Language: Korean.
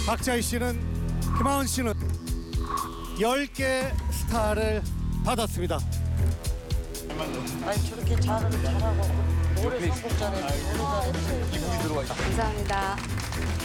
박자희 씨는, 김하은 씨는 10개 스타를 받았습니다. 아니 저렇게 잘하고 노래 선곡 잘해 노래 잘해 감사합니다.